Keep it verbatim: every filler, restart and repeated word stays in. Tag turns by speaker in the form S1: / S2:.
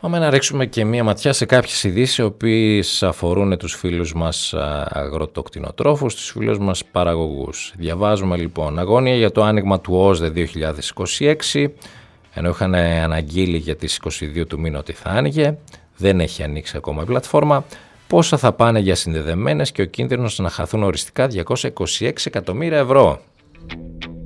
S1: Πάμε να ρίξουμε και μία ματιά σε κάποιες ειδήσεις οι οποίες αφορούν τους φίλους μας αγροτοκτηνοτρόφους, τους φίλους μας παραγωγούς. Διαβάζουμε λοιπόν: αγώνια για το άνοιγμα του ΟΣΔΕ δύο χιλιάδες είκοσι έξι, ενώ είχαν αναγγείλει για τις είκοσι δύο του μήνα ότι θα άνοιγε, δεν έχει ανοίξει ακόμα η πλατφόρμα. Πόσα θα πάνε για συνδεδεμένες και ο κίνδυνος να χαθούν οριστικά διακόσια είκοσι έξι εκατομμύρια ευρώ.